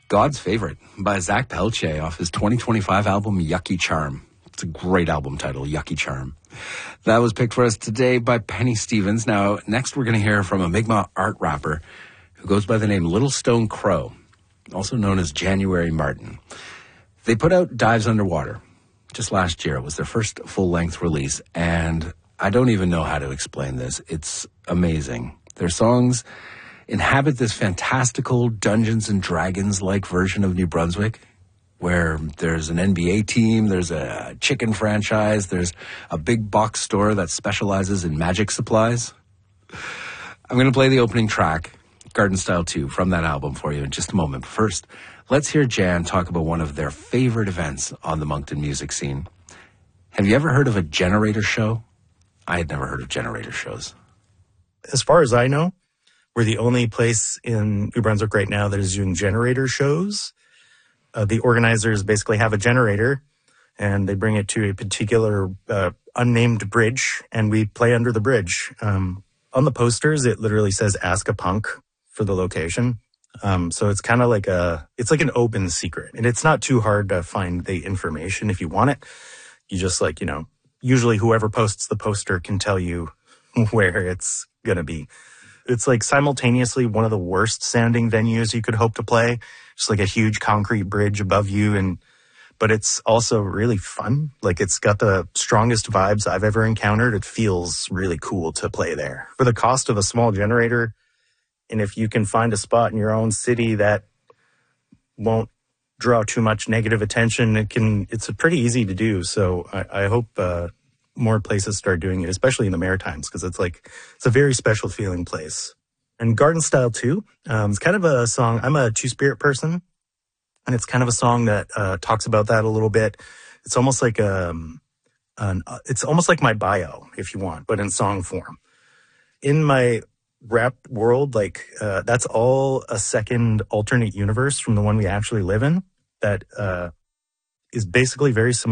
God's Favorite by Zach Pelche off his 2025 album Yucky Charm. It's a great album title, Yucky Charm. That was picked for us today by Penny Stevens. Now, next we're going to hear from a Mi'kmaq art rapper who goes by the name Little Stone Crow, also known as January Martin. They put out Dives Underwater just last year. It was their first full-length release, and I don't even know how to explain this. It's amazing. Their songs inhabit this fantastical Dungeons and Dragons-like version of New Brunswick, where there's an NBA team, there's a chicken franchise, there's a big box store that specializes in magic supplies. I'm going to play the opening track, Garden Style 2, from that album for you in just a moment. But first, let's hear Jan talk about one of their favorite events on the Moncton music scene. Have you ever heard of a generator show? I had never heard of generator shows. As far as I know, we're the only place in New Brunswick right now that is doing generator shows. The organizers basically have a generator, and they bring it to a particular unnamed bridge, and we play under the bridge. On the posters, it literally says "Ask a Punk" for the location. So it's kind of like it's like an open secret, and it's not too hard to find the information if you want it. You just usually whoever posts the poster can tell you where it's going to be. It's like simultaneously one of the worst sounding venues you could hope to play. Just like a huge concrete bridge above you. But it's also really fun. Like it's got the strongest vibes I've ever encountered. It feels really cool to play there. For the cost of a small generator, and if you can find a spot in your own city that won't draw too much negative attention, it's pretty easy to do. So I hope more places start doing it, especially in the Maritimes, because it's a very special feeling place. And Garden Style 2, it's kind of a song. I'm a Two-Spirit person, and it's kind of a song that talks about that a little bit. It's almost like it's almost like my bio, if you want, but in song form. In my rap world, that's all a second alternate universe from the one we actually live in that is basically very similar